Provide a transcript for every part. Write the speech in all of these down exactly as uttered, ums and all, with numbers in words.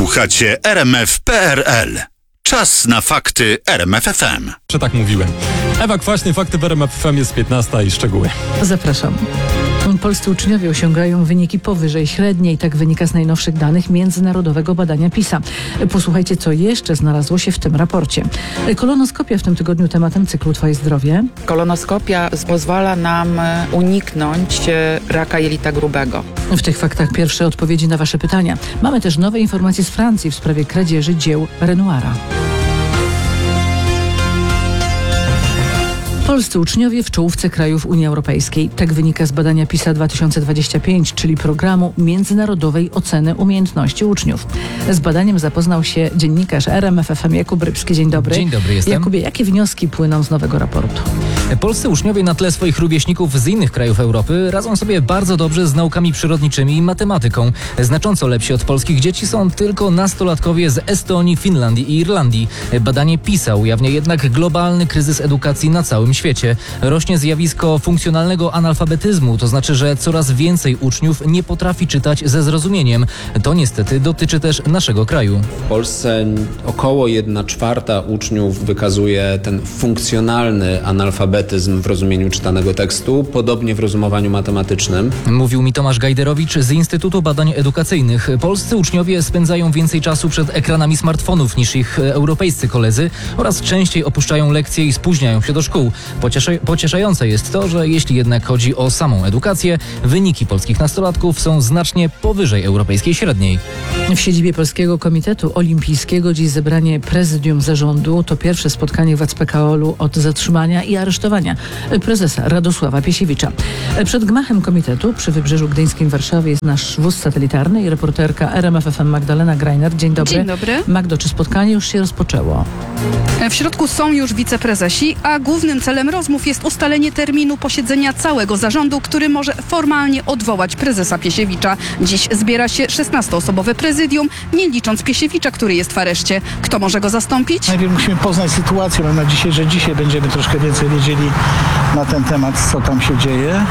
Słuchacie R M F kropka P R L. Czas na fakty R M F F M. Że tak mówiłem. Ewa Kwaśny, fakty w R M F F M, jest piętnasta i szczegóły. Zapraszam. Polscy uczniowie osiągają wyniki powyżej średniej. Tak wynika z najnowszych danych międzynarodowego badania PISA. Posłuchajcie, co jeszcze znalazło się w tym raporcie. Kolonoskopia w tym tygodniu tematem cyklu Twoje zdrowie. Kolonoskopia pozwala nam uniknąć raka jelita grubego. W tych faktach pierwsze odpowiedzi na Wasze pytania. Mamy też nowe informacje z Francji w sprawie kradzieży dzieł Renoira. Polscy uczniowie w czołówce krajów Unii Europejskiej. Tak wynika z badania PISA dwa tysiące dwudziestego piątego, czyli programu międzynarodowej oceny umiejętności uczniów. Z badaniem zapoznał się dziennikarz R M F F M Jakub Rybski. Dzień dobry. Dzień dobry, jestem. Jakubie, jakie wnioski płyną z nowego raportu? Polscy uczniowie na tle swoich rówieśników z innych krajów Europy radzą sobie bardzo dobrze z naukami przyrodniczymi i matematyką. Znacząco lepsi od polskich dzieci są tylko nastolatkowie z Estonii, Finlandii i Irlandii. Badanie PISA ujawnia jednak globalny kryzys edukacji na całym świecie. Rośnie zjawisko funkcjonalnego analfabetyzmu, to znaczy, że coraz więcej uczniów nie potrafi czytać ze zrozumieniem. To niestety dotyczy też naszego kraju. W Polsce około jedna czwarta uczniów wykazuje ten funkcjonalny analfabetyzm w rozumieniu czytanego tekstu, podobnie w rozumowaniu matematycznym. Mówił mi Tomasz Gajderowicz z Instytutu Badań Edukacyjnych. Polscy uczniowie spędzają więcej czasu przed ekranami smartfonów niż ich europejscy koledzy oraz częściej opuszczają lekcje i spóźniają się do szkół. Pocieszy- pocieszające jest to, że jeśli jednak chodzi o samą edukację, wyniki polskich nastolatków są znacznie powyżej europejskiej średniej. W siedzibie Polskiego Komitetu Olimpijskiego dziś zebranie prezydium zarządu. To pierwsze spotkanie w P K O L u od zatrzymania i aresztowania prezesa Radosława Piesiewicza. Przed gmachem komitetu przy Wybrzeżu Gdyńskim w Warszawie jest nasz wóz satelitarny i reporterka R M F F M Magdalena Greiner. Dzień dobry. Dzień dobry. Magdo, czy spotkanie już się rozpoczęło? W środku są już wiceprezesi, a głównym celem rozmów jest ustalenie terminu posiedzenia całego zarządu, który może formalnie odwołać prezesa Piesiewicza. Dziś zbiera się szesnastoosobowe prezydium, nie licząc Piesiewicza, który jest w areszcie. Kto może go zastąpić? Najpierw musimy poznać sytuację. Mam nadzieję, że dzisiaj będziemy troszkę więcej wiedzieli na ten temat, co tam się dzieje.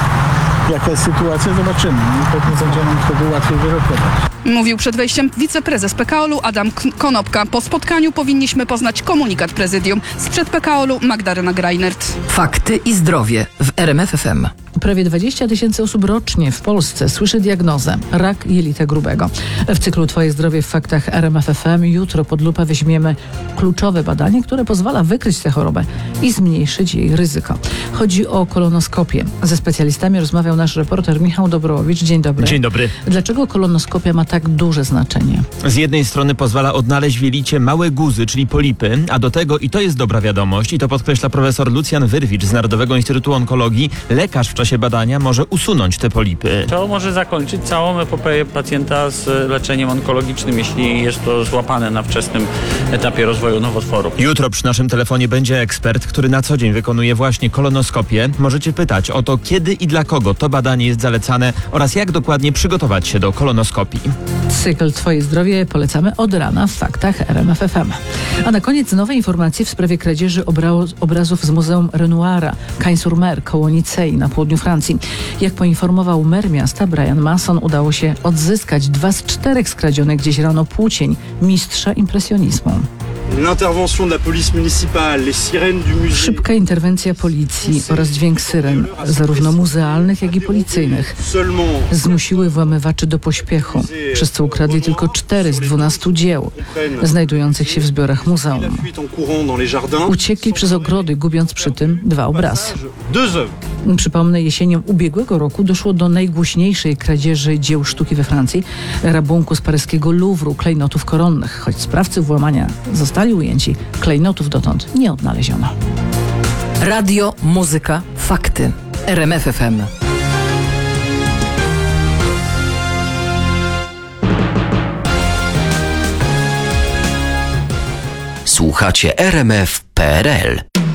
Jaka jest sytuacja, zobaczymy. I pewnie będziemy wtedy łatwiej wyrokować. Mówił przed wejściem wiceprezes P K O L u Adam K- Konopka. Po spotkaniu powinniśmy poznać komunikat prezydium. Sprzed P K O L u Magdalena Greinert. Fakty i zdrowie w R M F F M. Prawie dwadzieścia tysięcy osób rocznie w Polsce słyszy diagnozę rak jelita grubego. W cyklu Twoje zdrowie w faktach R M F F M jutro pod lupę weźmiemy kluczowe badanie, które pozwala wykryć tę chorobę i zmniejszyć jej ryzyko. Chodzi o kolonoskopię. Ze specjalistami rozmawiał nasz reporter Michał Dobrołowicz. Dzień dobry. Dzień dobry. Dlaczego kolonoskopia ma tak duże znaczenie? Z jednej strony pozwala odnaleźć w jelicie małe guzy, czyli polipy, a do tego, i to jest dobra wiadomość, i to podkreśla profesor Lucjan Wyrwicz z Narodowego Instytutu Onkologii, lekarz w czasie badania może usunąć te polipy. To może zakończyć całą epopeję pacjenta z leczeniem onkologicznym, jeśli jest to złapane na wczesnym etapie rozwoju nowotworu. Jutro przy naszym telefonie będzie ekspert, który na co dzień wykonuje właśnie kolonoskopię. Możecie pytać o to, kiedy i dla kogo to badanie jest zalecane oraz jak dokładnie przygotować się do kolonoskopii. Cykl Twoje zdrowie polecamy od rana w faktach R M F F M. A na koniec nowe informacje w sprawie kradzieży obra- obrazów z Muzeum Renoira, Cagnes-sur-Mer, koło Nicei na południu Francji. Jak poinformował mer miasta Brian Masson, udało się odzyskać dwa z czterech skradzionych gdzieś rano płócień mistrza impresjonizmu. Szybka interwencja policji oraz dźwięk syren, zarówno muzealnych, jak i policyjnych, zmusiły włamywaczy do pośpiechu, przez co ukradli tylko cztery z dwunastu dzieł znajdujących się w zbiorach muzeum. Uciekli przez ogrody, gubiąc przy tym dwa obrazy. Przypomnę, jesienią ubiegłego roku doszło do najgłośniejszej kradzieży dzieł sztuki we Francji, rabunku z paryskiego Louvru, klejnotów koronnych. Choć sprawcy włamania zostali ujęci, klejnotów dotąd nie odnaleziono. Radio, muzyka, fakty. R M F F M. Słuchacie R M F kropka P R L.